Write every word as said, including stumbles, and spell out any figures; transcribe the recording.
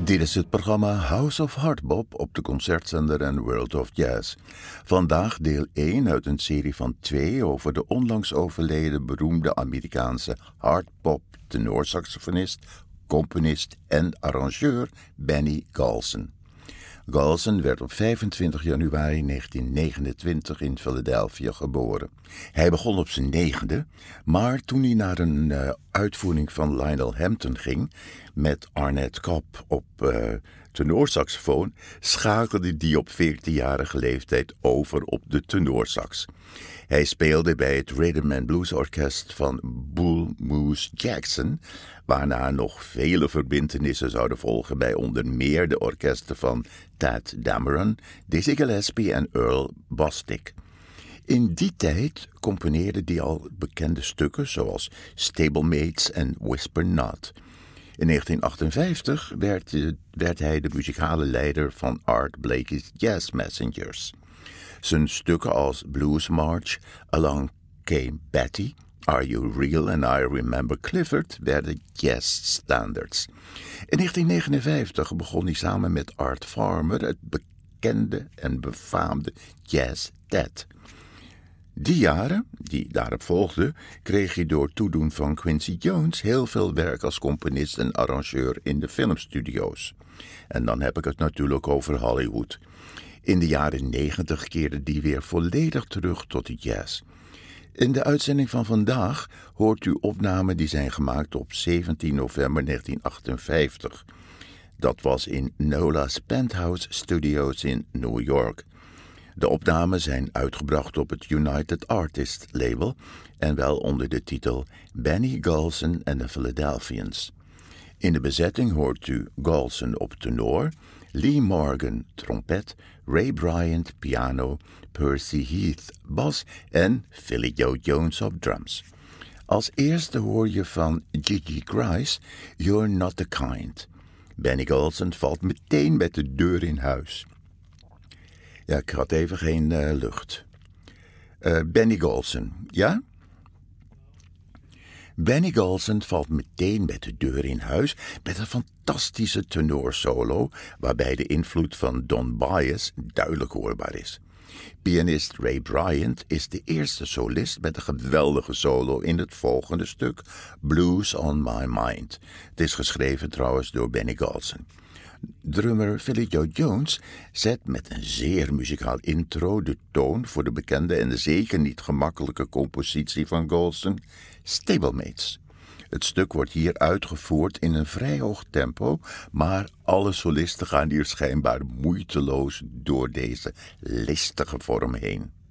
Dit is het programma House of Hardbop op de concertzender en World of Jazz. Vandaag deel één uit een serie van twee over de onlangs overleden beroemde Amerikaanse hardbop tenorsaxofonist, componist en arrangeur Benny Golson. Golson werd op vijfentwintig januari negentien negenentwintig in Philadelphia geboren. Hij begon op zijn negende, maar toen hij naar een uh, uitvoering van Lionel Hampton ging met Arnett Cobb op uh, tenorsaxofoon, schakelde hij op veertienjarige leeftijd over op de tenorsax. Hij speelde bij het Rhythm and Blues Orkest van Bull Moose Jackson, waarna nog vele verbintenissen zouden volgen bij onder meer de orkesten van Tadd Dameron, Dizzy Gillespie en Earl Bostic. In die tijd componeerde hij al bekende stukken zoals Stablemates en Whisper Not. In negentien achtenvijftig werd, werd hij de muzikale leider van Art Blakey's Jazz Messengers. Zijn stukken als Blues March, Along Came Betty, Are You Real and I Remember Clifford werden jazzstandards. In negentien negenenvijftig begon hij samen met Art Farmer het bekende en befaamde Jazz Tet. Die jaren, die daarop volgden, kreeg hij door toedoen van Quincy Jones heel veel werk als componist en arrangeur in de filmstudio's. En dan heb ik het natuurlijk over Hollywood. In de jaren negentig keerde die weer volledig terug tot de jazz. In de uitzending van vandaag hoort u opnamen die zijn gemaakt op zeventien november negentien achtenvijftig. Dat was in Nola's Penthouse Studios in New York. De opnamen zijn uitgebracht op het United Artists label en wel onder de titel Benny Golson and the Philadelphians. In de bezetting hoort u Golson op tenor, Lee Morgan trompet, Ray Bryant piano, Percy Heath bas en Philly Joe Jones op drums. Als eerste hoor je van Gigi Grice, You're Not the Kind. Benny Golson valt meteen met de deur in huis. Ja, ik had even geen uh, lucht. Uh, Benny Golson, ja? Benny Golson valt meteen met de deur in huis met een fantastische tenorsolo, waarbij de invloed van Don Byas duidelijk hoorbaar is. Pianist Ray Bryant is de eerste solist met een geweldige solo in het volgende stuk, Blues on My Mind. Het is geschreven trouwens door Benny Golson. Drummer Philly Joe Jones zet met een zeer muzikaal intro de toon voor de bekende en zeker niet gemakkelijke compositie van Golson, Stablemates. Het stuk wordt hier uitgevoerd in een vrij hoog tempo, maar alle solisten gaan hier schijnbaar moeiteloos door deze listige vorm heen.